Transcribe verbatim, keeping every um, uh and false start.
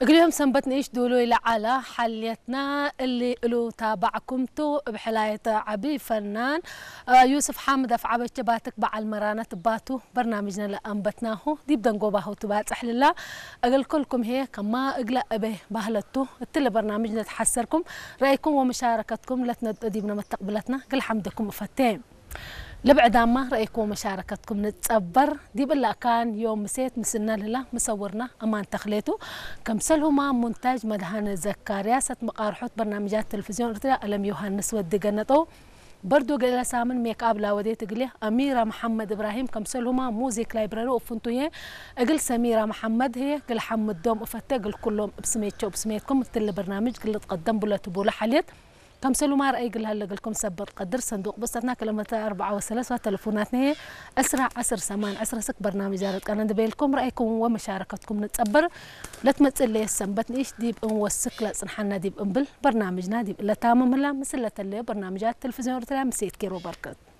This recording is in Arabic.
اليوم سنبتنا إيش دولو إلى على حليتنا اللي له تابعكمتو بحلاية عبي فنان آه يوسف حامد أفعب الجباتك بع المرانة تباتو برنامجنا لأنبتناه دي بدنا نقوبه وتبات أحل الله أقول كلكم هي كما أقلق به بهلتو التل برنامجنا تحسركم رأيكم ومشاركتكم لتنديبنا مستقبلتنا قل حمدكم وفتين لبعد ما رأيكم ومشاركتكم نتصبر دي بالله كان يوم مسيت مسنا لله مصورنا أمان تخليته كمسلهما مونتاج مدهان زكاريا ست مقارحوت برنامجات تلفزيون ارتلا ألم يوهانس ودقنطو بردو قللا سامن ميك اب لا وديت قليه أميرة محمد إبراهيم كمسلهما موزيك لايبراري وفنتويه أقل سميرة محمد هي قل حمد دوم وفتة قل كلهم بسميتشو بسميتكم التل برنامج قل تقدم بلا تبولا حليت كم سلو ما رأي قل هلا قلكم سبت قدر صندوق بسطنا كلمة أربعة وثلاثة وتلفوناتنا أسرع عصر سمان أسرع سك برنامج جارت أنا دبيلكم رأيكم ومشاركتكم نتصبر لا تمثل لي السنبت إيش ديب أن وسك لا صنحنا ديب أنبل برنامجنا ديب لا تامم لا مثل لا تلي برنامجات تلفزيون رتلا مسيت كيرو بركت